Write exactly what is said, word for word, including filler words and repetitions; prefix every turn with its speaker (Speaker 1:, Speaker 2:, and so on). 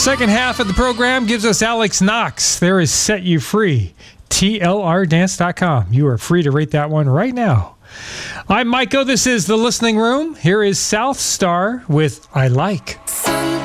Speaker 1: Second half of the program gives us Alex Knox. There is Set You Free. T L R dance dot com. You are free to rate that one right now. I'm Mike O. This is The Listening Room. Here is South Star with I Like.